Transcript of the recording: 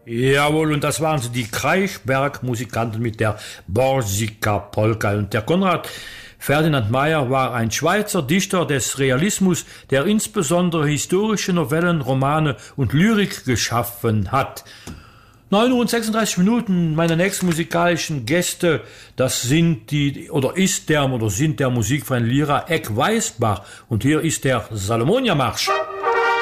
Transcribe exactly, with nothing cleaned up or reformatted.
Jawohl, und das waren sie, die Kreischberg-Musikanten mit der Borsika-Polka. Und der Konrad Ferdinand Meyer war ein Schweizer Dichter des Realismus, der insbesondere historische Novellen, Romane und Lyrik geschaffen hat. neun Uhr und sechsunddreißig Minuten, meine nächsten musikalischen Gäste, das sind die, oder ist der, oder sind der Musikverein Lyra Eck Weißbach. Und hier ist der Salomonia-Marsch.